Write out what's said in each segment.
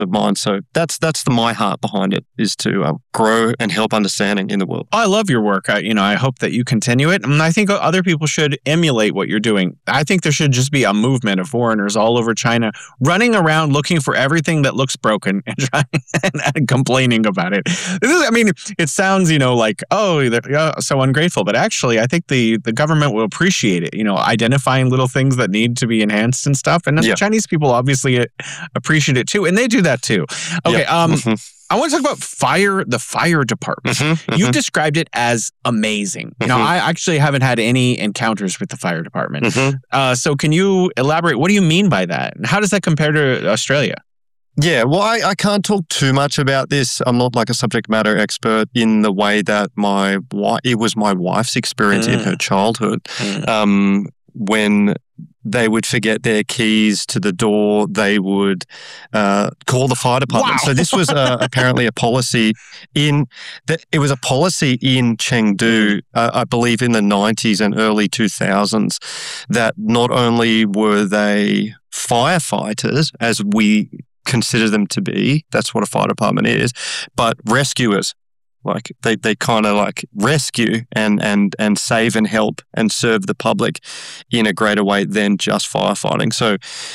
of mine. So that's my heart behind it, is to grow and help understanding in the world. I love your work. I hope that you continue it. And I think other people should emulate what you're doing. I think there should just be a movement of foreigners all over China running around looking for everything that looks broken and and complaining about it. It sounds, like, oh, they're so ungrateful. But actually, I think the government will appreciate it, identifying little things that need to be enhanced and stuff. And the Chinese people obviously appreciate it too. And they do that too. Okay. I want to talk about the fire department. You've described it as amazing. I actually haven't had any encounters with the fire department. So can you elaborate? What do you mean by that? And how does that compare to Australia? Yeah, well, I can't talk too much about this. I'm not like a subject matter expert in the way that it was my wife's experience in her childhood. When they would forget their keys to the door, they would call the fire department. Wow. So this was apparently a policy it was a policy in Chengdu, I believe in the 90s and early 2000s, that not only were they firefighters, as we consider them to be, that's what a fire department is, but rescuers. Like they kind of like rescue and save and help and serve the public in a greater way than just firefighting. So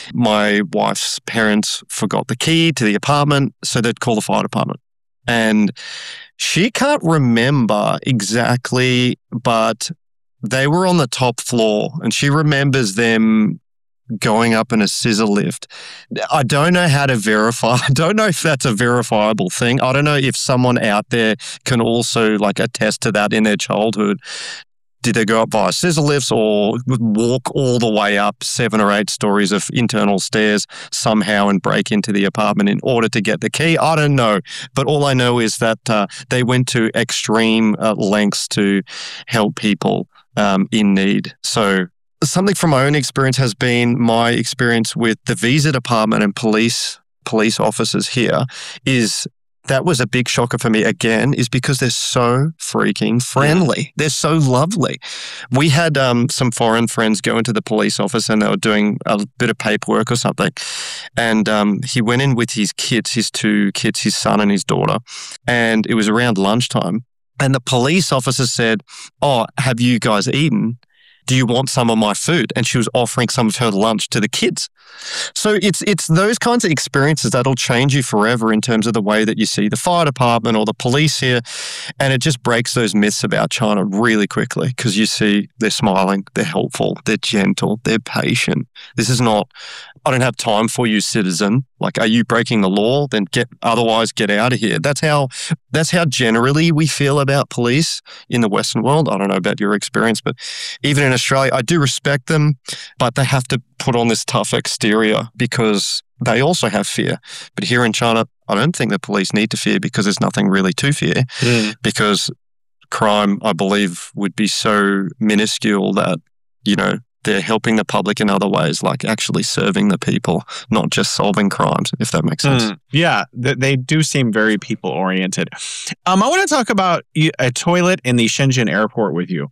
my wife's parents forgot the key to the apartment, so they'd call the fire department. And she can't remember exactly, but they were on the top floor and she remembers them going up in a scissor lift. I don't know how to verify. I don't know if that's a verifiable thing. I don't know if someone out there can also like attest to that in their childhood. Did they go up via scissor lifts or walk all the way up 7 or 8 stories of internal stairs somehow and break into the apartment in order to get the key? I don't know. But all I know is that they went to extreme lengths to help people in need. So something from my own experience has been my experience with the visa department and police officers here is that was a big shocker for me again, is because they're so freaking friendly. They're so lovely. We had some foreign friends go into the police office and they were doing a bit of paperwork or something. And he went in with his kids, his 2 kids, his son and his daughter. And it was around lunchtime. And the police officer said, "Oh, have you guys eaten? Do you want some of my food?" And she was offering some of her lunch to the kids. So it's those kinds of experiences that'll change you forever in terms of the way that you see the fire department or the police here. And it just breaks those myths about China really quickly because you see they're smiling, they're helpful, they're gentle, they're patient. This is not, "I don't have time for you, citizen." Like, are you breaking the law? Then get out of here. That's how generally we feel about police in the Western world. I don't know about your experience, but even in Australia, I do respect them, but they have to put on this tough exterior because they also have fear. But here in China, I don't think the police need to fear because there's nothing really to fear because crime, I believe, would be so minuscule that, they're helping the public in other ways, like actually serving the people, not just solving crimes, if that makes sense. Yeah, they do seem very people-oriented. I want to talk about a toilet in the Shenzhen airport with you.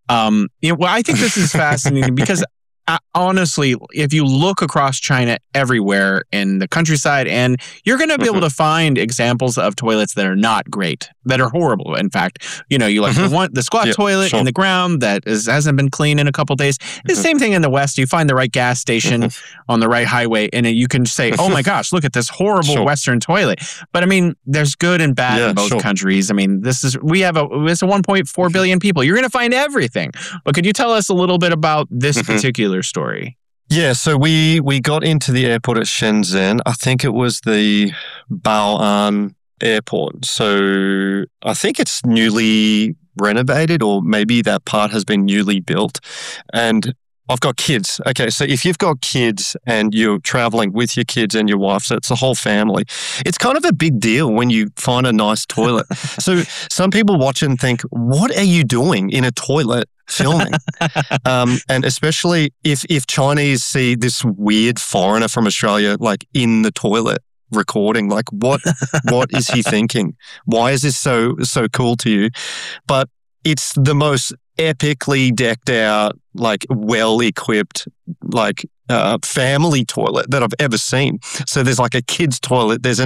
I think this is fascinating because honestly, if you look across China everywhere in the countryside, and you're going to be able to find examples of toilets that are not great, that are horrible. In fact, you like the squat toilet in the ground that hasn't been cleaned in a couple of days. The same thing in the West. You find the right gas station on the right highway, and you can say, "Oh my gosh, look at this horrible Western toilet." But there's good and bad in both countries. It's a 1.4 billion people. You're going to find everything. But could you tell us a little bit about this particular story? Yeah, so we got into the airport at Shenzhen. I think it was the Bao'an airport. So I think it's newly renovated, or maybe that part has been newly built. And I've got kids. Okay, so if you've got kids and you're traveling with your kids and your wife, so it's a whole family, it's kind of a big deal when you find a nice toilet. So some people watch it and think, "What are you doing in a toilet filming?" And especially if Chinese see this weird foreigner from Australia like in the toilet recording, like what is he thinking? Why is this so cool to you? But it's the most epically decked out, like well-equipped, like family toilet that I've ever seen. So there's like a kid's toilet, there's an